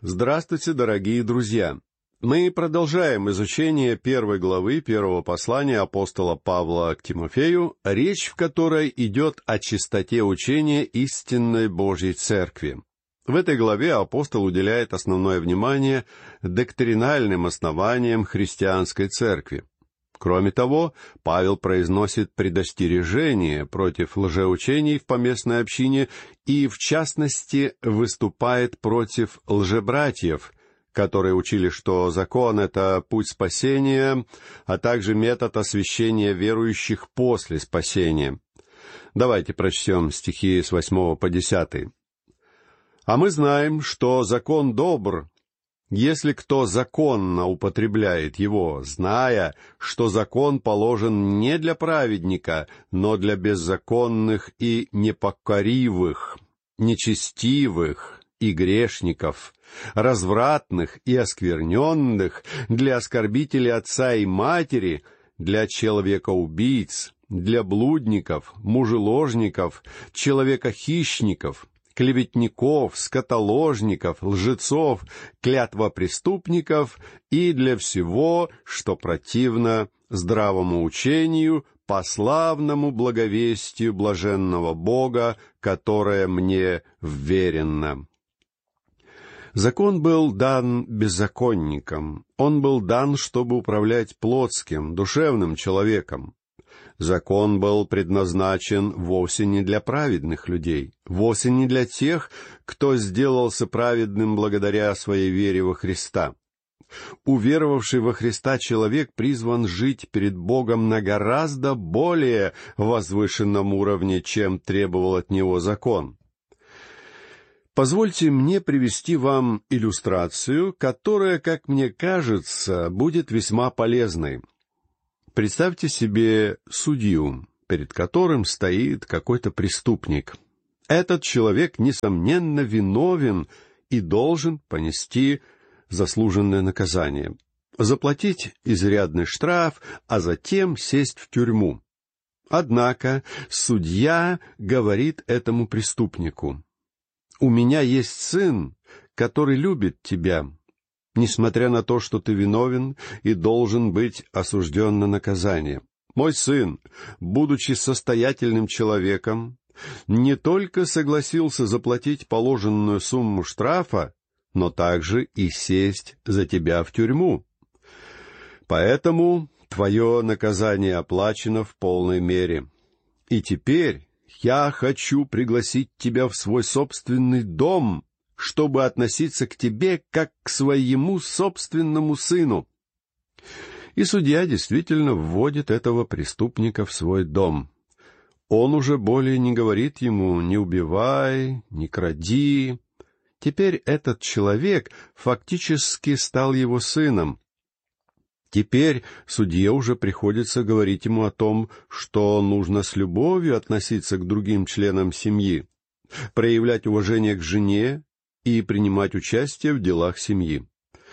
Здравствуйте, дорогие друзья! Мы продолжаем изучение первой главы первого послания апостола Павла к Тимофею, речь в которой идет о чистоте учения истинной Божьей Церкви. В этой главе апостол уделяет основное внимание доктринальным основаниям христианской церкви. Кроме того, Павел произносит предостережение против лжеучений в поместной общине и, в частности, выступает против лжебратьев, которые учили, что закон — это путь спасения, а также метод освящения верующих после спасения. Давайте прочтем стихи с 8 по 10. «А мы знаем, что закон добр, если кто законно употребляет его, зная, что закон положен не для праведника, но для беззаконных и непокоривых, нечестивых и грешников, развратных и оскверненных, для оскорбителей отца и матери, для человекоубийц, для блудников, мужеложников, человекохищников, клеветников, скотоложников, лжецов, клятвопреступников и для всего, что противно здравому учению, по славному благовестию блаженного Бога, которое мне вверено». Закон был дан беззаконникам. Он был дан, чтобы управлять плотским, душевным человеком. Закон был предназначен вовсе не для праведных людей, вовсе не для тех, кто сделался праведным благодаря своей вере во Христа. Уверовавший во Христа человек призван жить перед Богом на гораздо более возвышенном уровне, чем требовал от него закон. Позвольте мне привести вам иллюстрацию, которая, как мне кажется, будет весьма полезной. Представьте себе судью, перед которым стоит какой-то преступник. Этот человек, несомненно, виновен и должен понести заслуженное наказание, заплатить изрядный штраф, а затем сесть в тюрьму. Однако судья говорит этому преступнику: «У меня есть сын, который любит тебя, несмотря на то, что ты виновен и должен быть осужден на наказание. Мой сын, будучи состоятельным человеком, не только согласился заплатить положенную сумму штрафа, но также и сесть за тебя в тюрьму. Поэтому твое наказание оплачено в полной мере. И теперь я хочу пригласить тебя в свой собственный дом, чтобы относиться к тебе как к своему собственному сыну». И судья действительно вводит этого преступника в свой дом. Он уже более не говорит ему «не убивай», «не кради». Теперь этот человек фактически стал его сыном. Теперь судье уже приходится говорить ему о том, что нужно с любовью относиться к другим членам семьи, проявлять уважение к жене и принимать участие в делах семьи.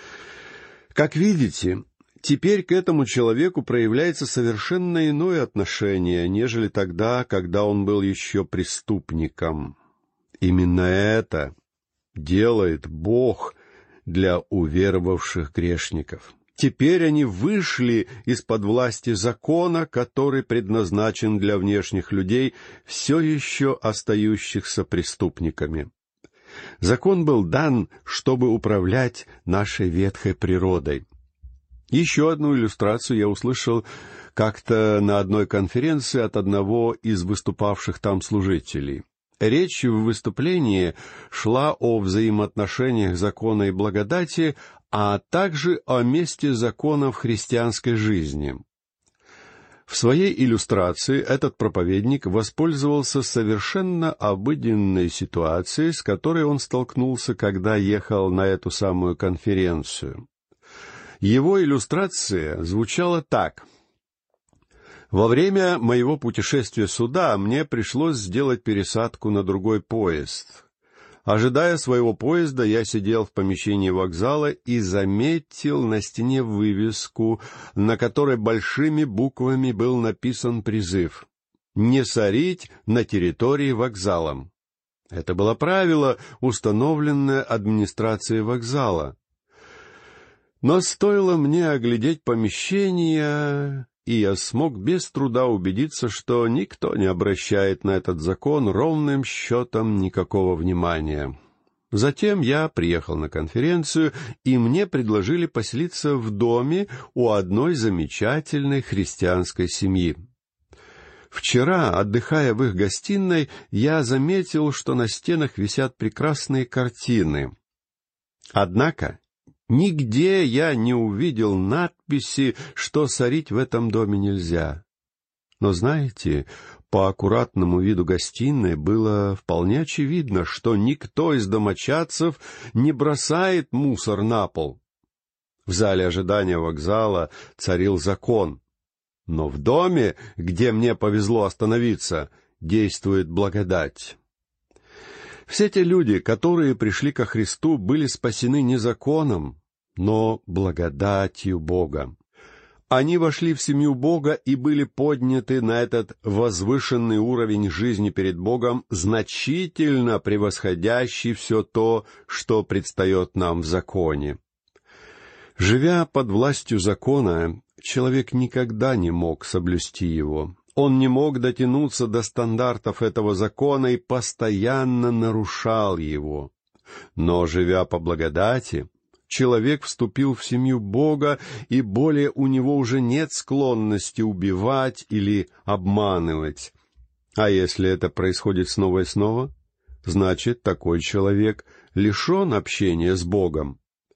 Как видите, теперь к этому человеку проявляется совершенно иное отношение, нежели тогда, когда он был еще преступником. Именно это делает Бог для уверовавших грешников. Теперь они вышли из-под власти закона, который предназначен для внешних людей, все еще остающихся преступниками. Закон был дан, чтобы управлять нашей ветхой природой. Еще одну иллюстрацию я услышал как-то на одной конференции от одного из выступавших там служителей. Речь в выступлении шла о взаимоотношениях закона и благодати, а также о месте закона в христианской жизни. В своей иллюстрации этот проповедник воспользовался совершенно обыденной ситуацией, с которой он столкнулся, когда ехал на эту самую конференцию. Его иллюстрация звучала так: «Во время моего путешествия сюда мне пришлось сделать пересадку на другой поезд. Ожидая своего поезда, я сидел в помещении вокзала и заметил на стене вывеску, на которой большими буквами был написан призыв «Не сорить на территории вокзала». Это было правило, установленное администрацией вокзала. Но стоило мне оглядеть помещение, и я смог без труда убедиться, что никто не обращает на этот закон ровным счетом никакого внимания. Затем я приехал на конференцию, и мне предложили поселиться в доме у одной замечательной христианской семьи. Вчера, отдыхая в их гостиной, я заметил, что на стенах висят прекрасные картины. Однако нигде я не увидел надписи, что сорить в этом доме нельзя. Но знаете, по аккуратному виду гостиной было вполне очевидно, что никто из домочадцев не бросает мусор на пол. В зале ожидания вокзала царил закон. Но в доме, где мне повезло остановиться, действует благодать. Все те люди, которые пришли ко Христу, были спасены не законом, но благодатью Бога. Они вошли в семью Бога и были подняты на этот возвышенный уровень жизни перед Богом, значительно превосходящий все то, что предстает нам в законе. Живя под властью закона, человек никогда не мог соблюсти его. Он не мог дотянуться до стандартов этого закона и постоянно нарушал его. Но, живя по благодати, человек вступил в семью Бога, и более у него уже нет склонности убивать или обманывать. А если это происходит снова и снова, значит, такой человек лишен общения с Богом.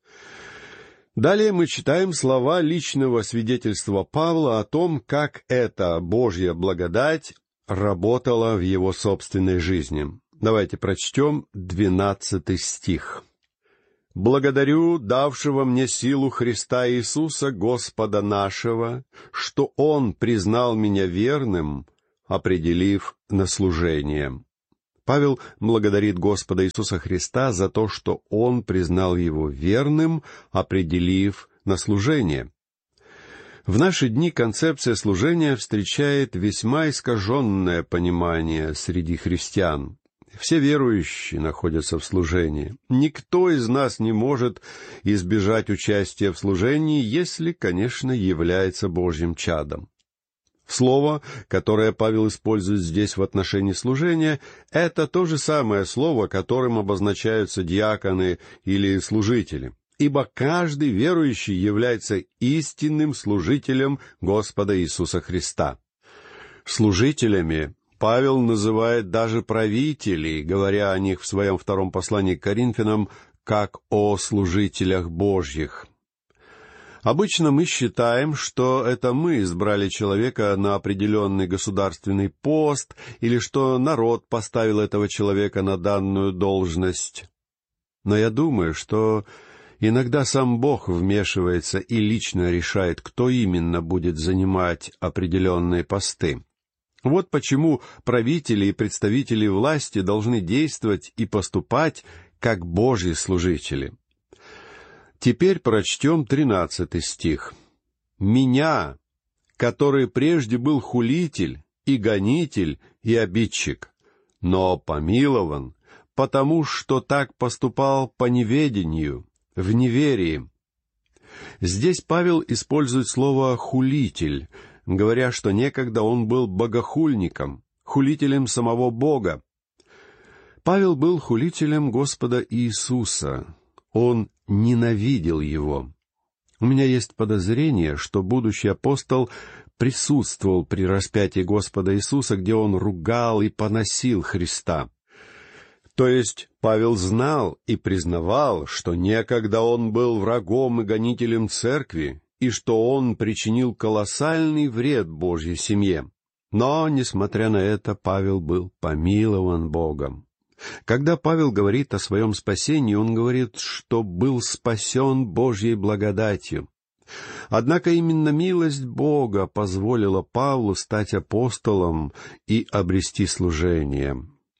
Далее мы читаем слова личного свидетельства Павла о том, как эта Божья благодать работала в его собственной жизни. Давайте прочтем 12 стих. «Благодарю давшего мне силу Христа Иисуса, Господа нашего, что Он признал меня верным, определив на служение». Павел благодарит Господа Иисуса Христа за то, что Он признал его верным, определив на служение. В наши дни концепция служения встречает весьма искаженное понимание среди христиан. Все верующие находятся в служении. Никто из нас не может избежать участия в служении, если, конечно, является Божьим чадом. Слово, которое Павел использует здесь в отношении служения, это то же самое слово, которым обозначаются диаконы или служители. Ибо каждый верующий является истинным служителем Господа Иисуса Христа. Служителями Павел называет даже правителей, говоря о них в своем втором послании к Коринфянам, как о служителях Божьих. Обычно мы считаем, что это мы избрали человека на определенный государственный пост, или что народ поставил этого человека на данную должность. Но я думаю, что иногда сам Бог вмешивается и лично решает, кто именно будет занимать определенные посты. Вот почему правители и представители власти должны действовать и поступать как Божьи служители. Теперь прочтем 13 стих. «Меня, который прежде был хулитель и гонитель и обидчик, но помилован, потому что так поступал по неведению, в неверии». Здесь Павел использует слово «хулитель», говоря, что некогда он был богохульником, хулителем самого Бога. Павел был хулителем Господа Иисуса. Он ненавидел его. У меня есть подозрение, что будущий апостол присутствовал при распятии Господа Иисуса, где он ругал и поносил Христа. То есть Павел знал и признавал, что некогда он был врагом и гонителем церкви, и что он причинил колоссальный вред Божьей семье. Но, несмотря на это, Павел был помилован Богом. Когда Павел говорит о своем спасении, он говорит, что был спасен Божьей благодатью. Однако именно милость Бога позволила Павлу стать апостолом и обрести служение.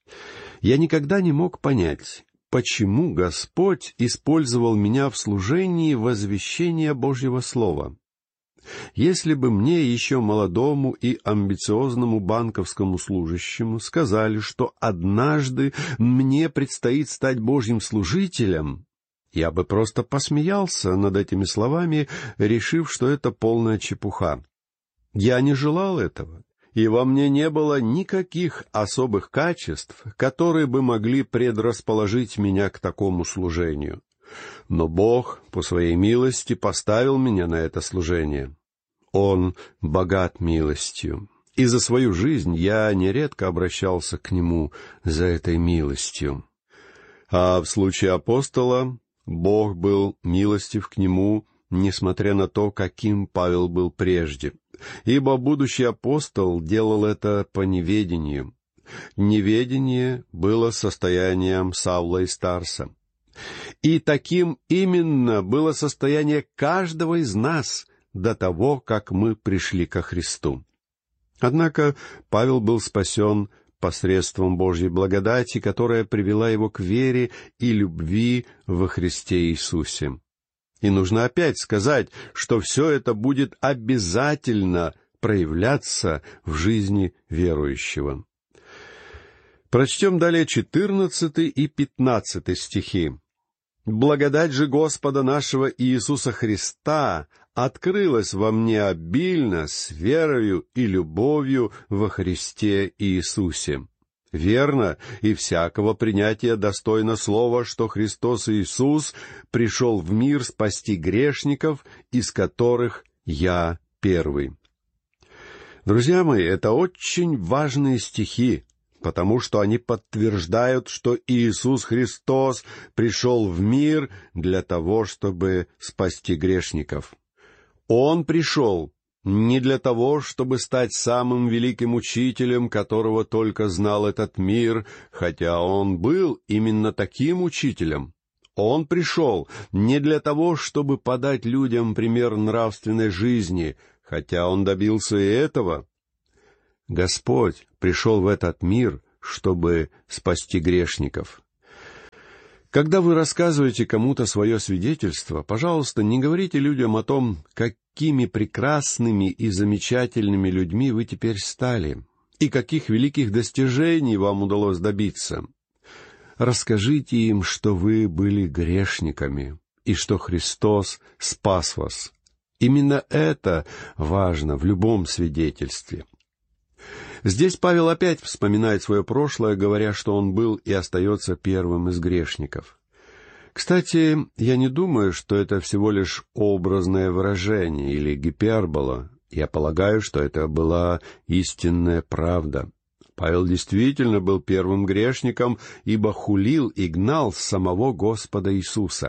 Я никогда не мог понять, почему Господь использовал меня в служении возвещения Божьего Слова. Если бы мне, еще молодому и амбициозному банковскому служащему, сказали, что однажды мне предстоит стать Божьим служителем, я бы просто посмеялся над этими словами, решив, что это полная чепуха. Я не желал этого, и во мне не было никаких особых качеств, которые бы могли предрасположить меня к такому служению. Но Бог, по своей милости, поставил меня на это служение. Он богат милостью, и за свою жизнь я нередко обращался к Нему за этой милостью. А в случае апостола Бог был милостив к нему, несмотря на то, каким Павел был прежде, ибо будущий апостол делал это по неведению. Неведение было состоянием Савла и Тарса. И таким именно было состояние каждого из нас до того, как мы пришли ко Христу. Однако Павел был спасен посредством Божьей благодати, которая привела его к вере и любви во Христе Иисусе. И нужно опять сказать, что все это будет обязательно проявляться в жизни верующего. Прочтем далее 14 и 15 стихи. «Благодать же Господа нашего Иисуса Христа открылась во мне обильно с верою и любовью во Христе Иисусе». Верно, и всякого принятия достойно слова, что Христос Иисус пришел в мир спасти грешников, из которых я первый. Друзья мои, это очень важные стихи, потому что они подтверждают, что Иисус Христос пришел в мир для того, чтобы спасти грешников. Он пришел не для того, чтобы стать самым великим учителем, которого только знал этот мир, хотя он был именно таким учителем. Он пришел не для того, чтобы подать людям пример нравственной жизни, хотя он добился и этого. Господь пришел в этот мир, чтобы спасти грешников. Когда вы рассказываете кому-то свое свидетельство, пожалуйста, не говорите людям о том, какими прекрасными и замечательными людьми вы теперь стали, и каких великих достижений вам удалось добиться. Расскажите им, что вы были грешниками, и что Христос спас вас. Именно это важно в любом свидетельстве. Здесь Павел опять вспоминает свое прошлое, говоря, что он был и остается первым из грешников. Кстати, я не думаю, что это всего лишь образное выражение или гипербола. Я полагаю, что это была истинная правда. Павел действительно был первым грешником, ибо хулил и гнал самого Господа Иисуса.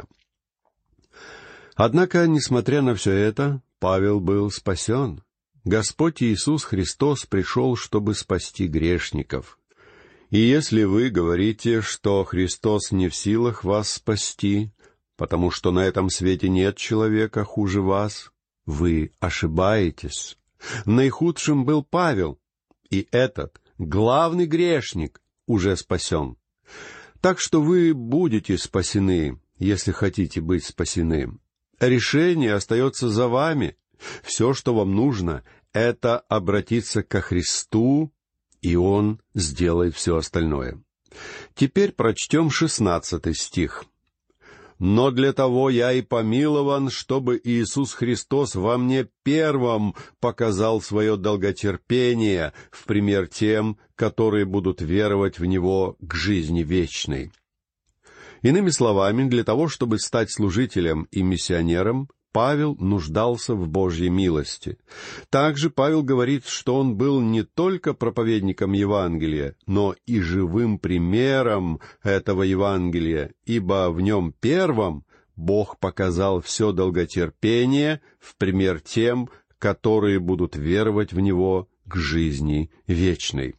Однако, несмотря на все это, Павел был спасен. Господь Иисус Христос пришел, чтобы спасти грешников. И если вы говорите, что Христос не в силах вас спасти, потому что на этом свете нет человека хуже вас, вы ошибаетесь. Наихудшим был Павел, и этот главный грешник уже спасен. Так что вы будете спасены, если хотите быть спасены. Решение остается за вами. Все, что вам нужно, это обратиться ко Христу, и Он сделает все остальное. Теперь прочтем 16 стих. «Но для того я и помилован, чтобы Иисус Христос во мне первым показал свое долготерпение в пример тем, которые будут веровать в Него к жизни вечной». Иными словами, для того, чтобы стать служителем и миссионером, Павел нуждался в Божьей милости. Также Павел говорит, что он был не только проповедником Евангелия, но и живым примером этого Евангелия, ибо в нем первом Бог показал все долготерпение в пример тем, которые будут веровать в Него к жизни вечной.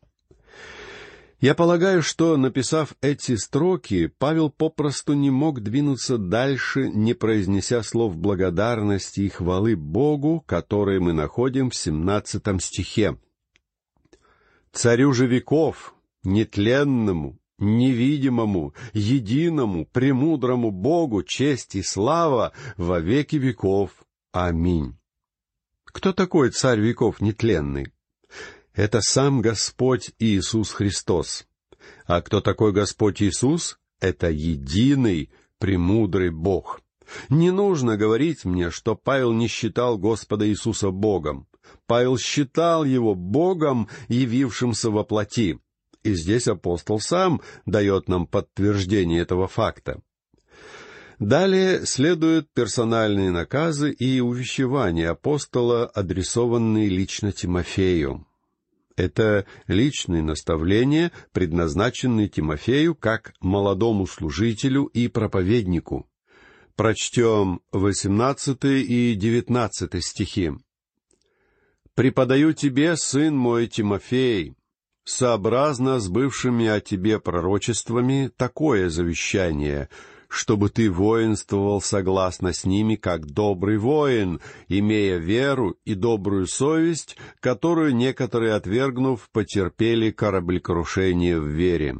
Я полагаю, что, написав эти строки, Павел попросту не мог двинуться дальше, не произнеся слов благодарности и хвалы Богу, которые мы находим в 17 стихе. «Царю же веков, нетленному, невидимому, единому, премудрому Богу честь и слава во веки веков. Аминь». Кто такой Царь веков нетленный? Это сам Господь Иисус Христос. А кто такой Господь Иисус? Это единый, премудрый Бог. Не нужно говорить мне, что Павел не считал Господа Иисуса Богом. Павел считал Его Богом, явившимся во плоти. И здесь апостол сам дает нам подтверждение этого факта. Далее следуют персональные наказы и увещевания апостола, адресованные лично Тимофею. Это личные наставления, предназначенные Тимофею как молодому служителю и проповеднику. Прочтем 18 и 19 стихи. «Преподаю тебе, сын мой Тимофей, сообразно с бывшими о тебе пророчествами, такое завещание, чтобы ты воинствовал согласно с ними, как добрый воин, имея веру и добрую совесть, которую некоторые, отвергнув, потерпели кораблекрушение в вере».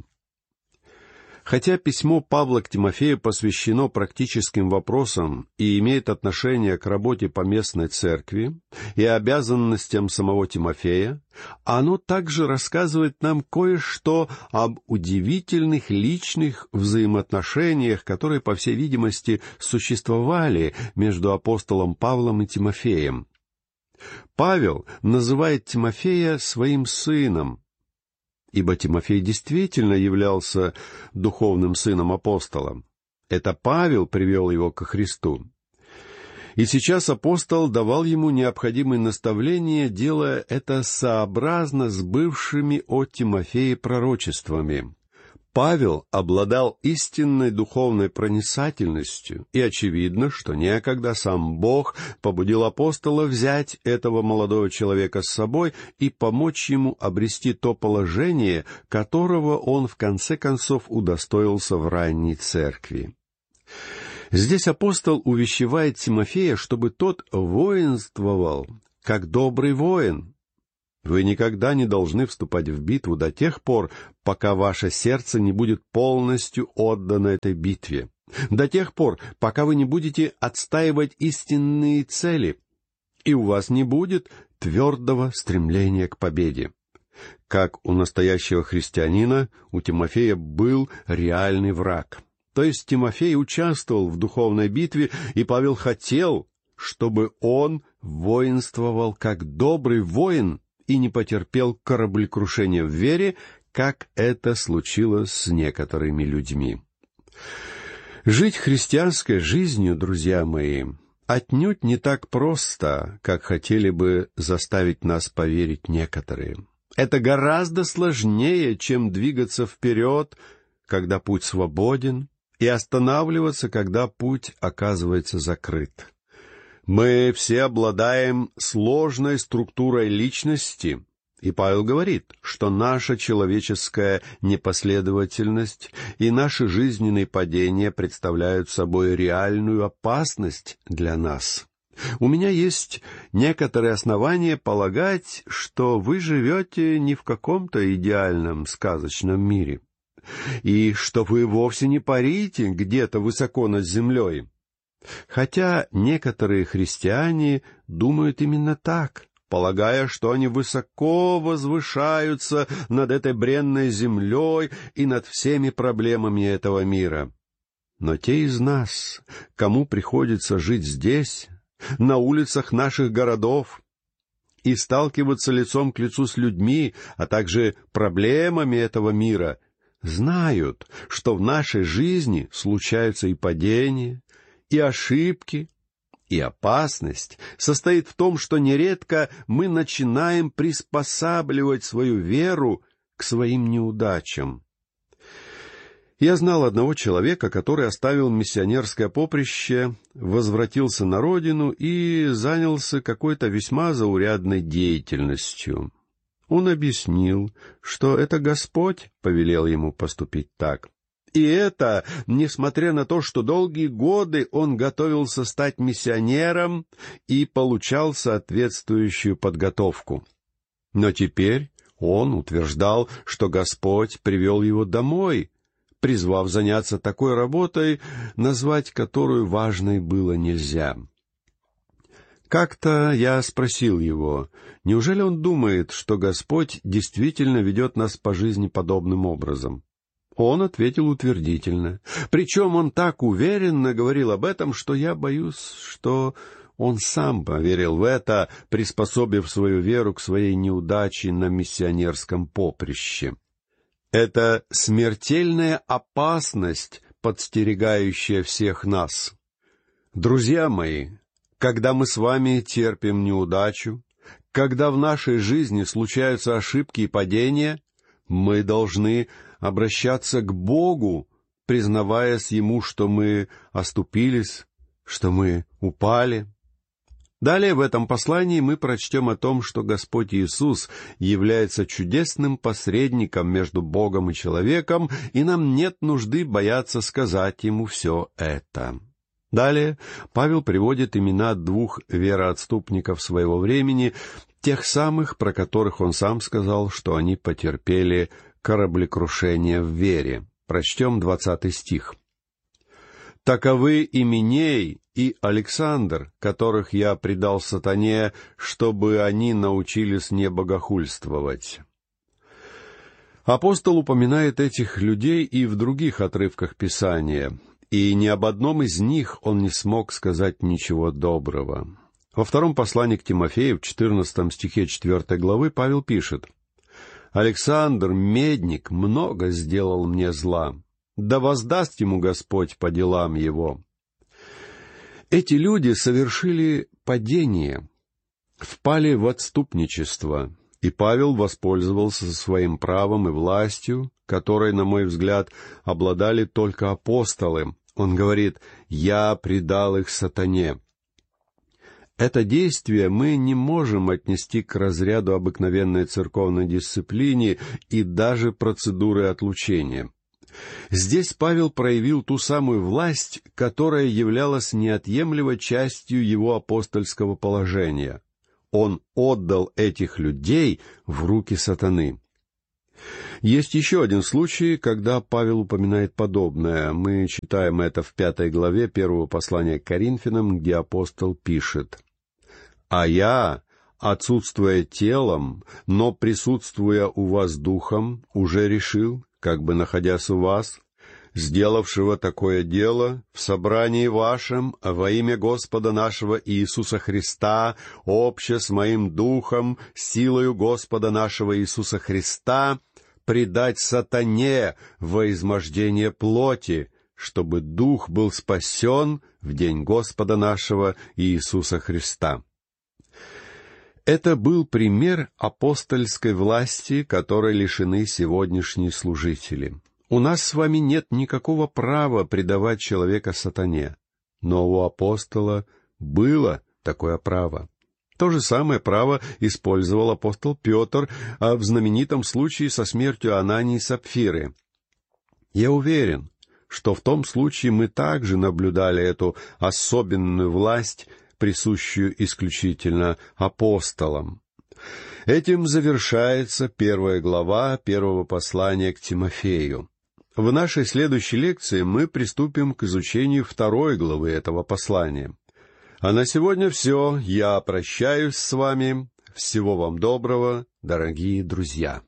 Хотя письмо Павла к Тимофею посвящено практическим вопросам и имеет отношение к работе поместной церкви и обязанностям самого Тимофея, оно также рассказывает нам кое-что об удивительных личных взаимоотношениях, которые, по всей видимости, существовали между апостолом Павлом и Тимофеем. Павел называет Тимофея своим сыном, ибо Тимофей действительно являлся духовным сыном апостола. Это Павел привел его ко Христу. И сейчас апостол давал ему необходимые наставления, делая это сообразно с бывшими о Тимофее пророчествами. Павел обладал истинной духовной проницательностью, и очевидно, что некогда сам Бог побудил апостола взять этого молодого человека с собой и помочь ему обрести то положение, которого он в конце концов удостоился в ранней церкви. Здесь апостол увещевает Тимофея, чтобы тот воинствовал, как добрый воин. Вы никогда не должны вступать в битву до тех пор, пока ваше сердце не будет полностью отдано этой битве. До тех пор, пока вы не будете отстаивать истинные цели, и у вас не будет твердого стремления к победе. Как у настоящего христианина, у Тимофея был реальный враг. То есть Тимофей участвовал в духовной битве, и Павел хотел, чтобы он воинствовал как добрый воин и не потерпел кораблекрушения в вере, как это случилось с некоторыми людьми. Жить христианской жизнью, друзья мои, отнюдь не так просто, как хотели бы заставить нас поверить некоторые. Это гораздо сложнее, чем двигаться вперед, когда путь свободен, и останавливаться, когда путь оказывается закрыт. Мы все обладаем сложной структурой личности, и Павел говорит, что наша человеческая непоследовательность и наши жизненные падения представляют собой реальную опасность для нас. У меня есть некоторые основания полагать, что вы живете не в каком-то идеальном сказочном мире, и что вы вовсе не парите где-то высоко над землей. Хотя некоторые христиане думают именно так, полагая, что они высоко возвышаются над этой бренной землей и над всеми проблемами этого мира. Но те из нас, кому приходится жить здесь, на улицах наших городов, и сталкиваться лицом к лицу с людьми, а также проблемами этого мира, знают, что в нашей жизни случаются и падения, и ошибки, и опасность состоит в том, что нередко мы начинаем приспосабливать свою веру к своим неудачам. Я знал одного человека, который оставил миссионерское поприще, возвратился на родину и занялся какой-то весьма заурядной деятельностью. Он объяснил, что это Господь повелел ему поступить так. И это, несмотря на то, что долгие годы он готовился стать миссионером и получал соответствующую подготовку. Но теперь он утверждал, что Господь привел его домой, призвав заняться такой работой, назвать которую важной было нельзя. Как-то я спросил его, неужели он думает, что Господь действительно ведет нас по жизни подобным образом? Он ответил утвердительно. Причем он так уверенно говорил об этом, что я боюсь, что он сам поверил в это, приспособив свою веру к своей неудаче на миссионерском поприще. Это смертельная опасность, подстерегающая всех нас. Друзья мои, когда мы с вами терпим неудачу, когда в нашей жизни случаются ошибки и падения, мы должны обращаться к Богу, признаваясь Ему, что мы оступились, что мы упали. Далее в этом послании мы прочтем о том, что Господь Иисус является чудесным посредником между Богом и человеком, и нам нет нужды бояться сказать Ему все это. Далее Павел приводит имена двух вероотступников своего времени, тех самых, про которых он сам сказал, что они потерпели кораблекрушение в вере. Прочтем 20 стих. «Таковы Именей и Александр, которых я предал сатане, чтобы они научились не богохульствовать». Апостол упоминает этих людей и в других отрывках Писания, и ни об одном из них он не смог сказать ничего доброго. Во втором послании к Тимофею, в 14 стихе 4 главы, Павел пишет: «Александр, медник, много сделал мне зла. Да воздаст ему Господь по делам его». Эти люди совершили падение, впали в отступничество, и Павел воспользовался своим правом и властью, которой, на мой взгляд, обладали только апостолы. Он говорит: «Я предал их сатане». Это действие мы не можем отнести к разряду обыкновенной церковной дисциплине и даже процедуры отлучения. Здесь Павел проявил ту самую власть, которая являлась неотъемлемой частью его апостольского положения. Он отдал этих людей в руки сатаны. Есть еще один случай, когда Павел упоминает подобное. Мы читаем это в 5 главе 1 послания к Коринфянам, где апостол пишет: «А я, отсутствуя телом, но присутствуя у вас духом, уже решил, как бы находясь у вас, сделавшего такое дело в собрании вашем во имя Господа нашего Иисуса Христа, обще с моим духом, силою Господа нашего Иисуса Христа, предать сатане во измождение плоти, чтобы дух был спасен в день Господа нашего Иисуса Христа». Это был пример апостольской власти, которой лишены сегодняшние служители. У нас с вами нет никакого права предавать человека сатане, но у апостола было такое право. То же самое право использовал апостол Петр в знаменитом случае со смертью Анании и Сапфиры. Я уверен, что в том случае мы также наблюдали эту особенную власть, присущую исключительно апостолам. Этим завершается 1 глава 1 послания к Тимофею. В нашей следующей лекции мы приступим к изучению 2 главы этого послания. А на сегодня все. Я прощаюсь с вами. Всего вам доброго, дорогие друзья.